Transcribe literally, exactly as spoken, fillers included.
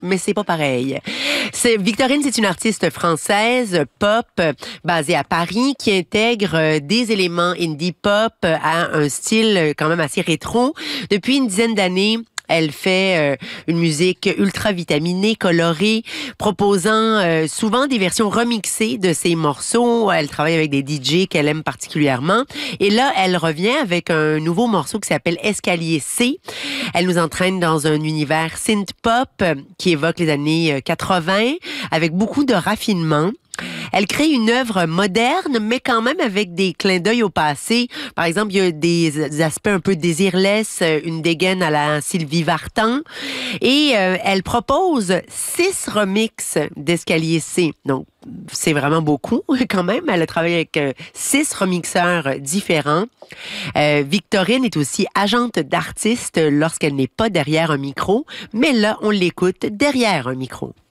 mais c'est pas pareil. C'est, Victorine, c'est une artiste française pop basée à Paris qui intègre des éléments indie pop à un style quand même assez rétro. Depuis une dizaine d'années, elle fait euh, une musique ultra vitaminée, colorée, proposant euh, souvent des versions remixées de ses morceaux. Elle travaille avec des D J qu'elle aime particulièrement. Et là, elle revient avec un nouveau morceau qui s'appelle Escalier C. Elle nous entraîne dans un univers synth-pop qui évoque les années quatre-vingts avec beaucoup de raffinement. Elle crée une œuvre moderne, mais quand même avec des clins d'œil au passé. Par exemple, il y a des aspects un peu désirless, une dégaine à la Sylvie Vartan. Et euh, elle propose six remixes d'Escalier C. Donc, c'est vraiment beaucoup quand même. Elle a travaillé avec euh, six remixeurs différents. Euh, Victorine est aussi agente d'artiste lorsqu'elle n'est pas derrière un micro. Mais là, on l'écoute derrière un micro.